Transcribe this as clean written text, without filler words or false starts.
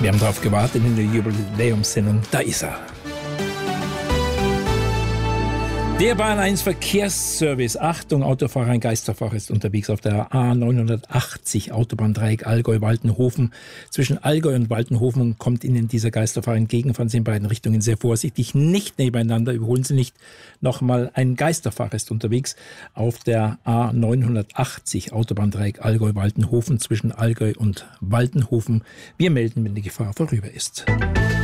Wir haben darauf gewartet in der Jubiläumssendung. Da ist er. Der Bahn 1 Verkehrsservice. Achtung, Autofahrer, ein Geisterfahrer ist unterwegs auf der A980 Autobahndreieck Allgäu-Waltenhofen. Zwischen Allgäu und Waltenhofen kommt Ihnen dieser Geisterfahrer entgegen. Fahren Sie in beiden Richtungen sehr vorsichtig, nicht nebeneinander, überholen Sie nicht. Nochmal, ein Geisterfahrer ist unterwegs auf der A980 Autobahndreieck Allgäu-Waltenhofen zwischen Allgäu und Waltenhofen. Wir melden, wenn die Gefahr vorüber ist.